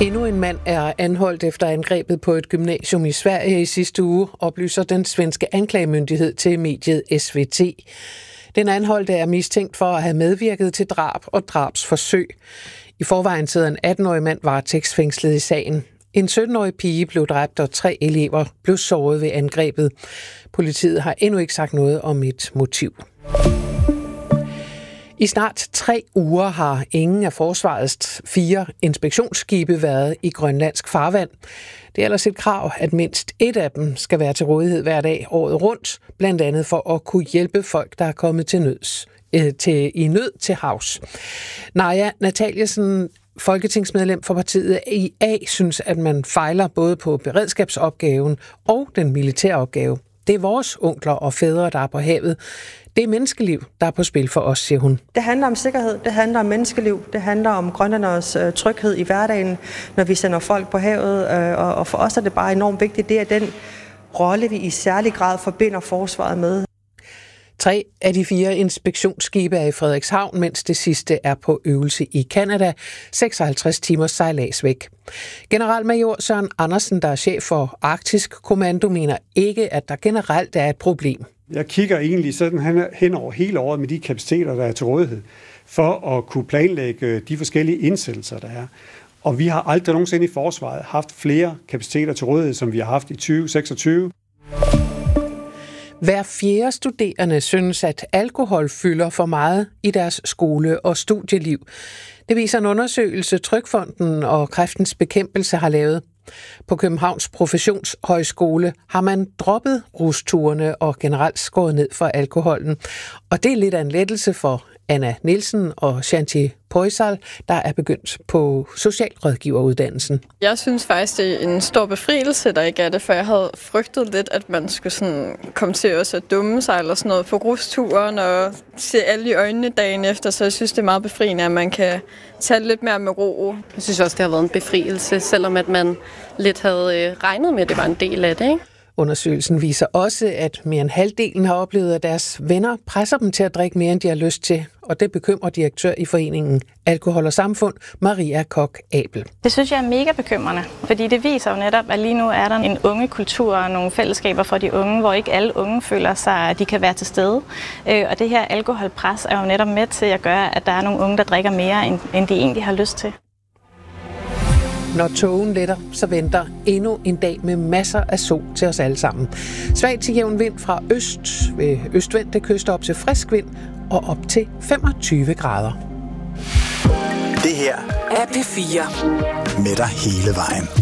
Endnu en mand er anholdt efter angrebet på et gymnasium i Sverige i sidste uge, oplyser den svenske anklagemyndighed til mediet SVT. Den anholdte er mistænkt for at have medvirket til drab og drabsforsøg. I forvejen sidder en 18-årig mand varetægtsfængslet i sagen. En 17-årig pige blev dræbt, og 3 elever blev såret ved angrebet. Politiet har endnu ikke sagt noget om et motiv. I snart 3 uger har ingen af forsvarets 4 inspektionsskibe været i grønlandsk farvand. Det er ellers et krav, at mindst et af dem skal være til rådighed hver dag året rundt, blandt andet for at kunne hjælpe folk, der er kommet i nød til havs. Naja Nataliasen, folketingsmedlem for partiet IA, synes, at man fejler både på beredskabsopgaven og den militære opgave. Det er vores onkler og fædre, der er på havet. Det er menneskeliv, der er på spil for os, siger hun. Det handler om sikkerhed, det handler om menneskeliv, det handler om grønlænderes tryghed i hverdagen, når vi sender folk på havet. Og for os er det bare enormt vigtigt, det er den rolle, vi i særlig grad forbinder forsvaret med. 3 af de 4 inspektionsskibe er i Frederikshavn, mens det sidste er på øvelse i Canada, 56 timers sejlads væk. Generalmajor Søren Andersen, der er chef for Arktisk Kommando, mener ikke, at der generelt er et problem. Jeg kigger egentlig sådan hen over hele året med de kapaciteter, der er til rådighed, for at kunne planlægge de forskellige indsættelser, der er. Og vi har aldrig nogensinde i forsvaret haft flere kapaciteter til rådighed, som vi har haft i 2026. Hver 4. studerende synes, at alkohol fylder for meget i deres skole- og studieliv. Det viser en undersøgelse, Trygfonden og Kræftens Bekæmpelse har lavet. På Københavns Professionshøjskole har man droppet rusturene og generelt skåret ned for alkoholen. Og det er lidt af en lettelse for Anna Nielsen og Shanti Poisal, der er begyndt på socialrådgiveruddannelsen. Jeg synes faktisk, det er en stor befrielse, der ikke er det, for jeg havde frygtet lidt, at man skulle sådan komme til også at dumme sig eller sådan noget på rusturen og se alle i øjnene dagen efter, så jeg synes, det er meget befriende, at man kan tage lidt mere med ro. Jeg synes også, det har været en befrielse, selvom at man lidt havde regnet med, at det var en del af det, ikke? Undersøgelsen viser også, at mere end halvdelen har oplevet, at deres venner presser dem til at drikke mere, end de har lyst til. Og det bekymrer direktør i foreningen Alkohol og Samfund, Maria Koch-Abel. Det synes jeg er mega bekymrende, fordi det viser jo netop, at lige nu er der en ungekultur og nogle fællesskaber for de unge, hvor ikke alle unge føler sig, at de kan være til stede. Og det her alkoholpres er jo netop med til at gøre, at der er nogle unge, der drikker mere, end de egentlig har lyst til. Når tågen letter, så venter endnu en dag med masser af sol til os alle sammen. Svag til jævn vind fra øst, ved østvendte kyster op til frisk vind og op til 25 grader. Det her er P4 med dig hele vejen.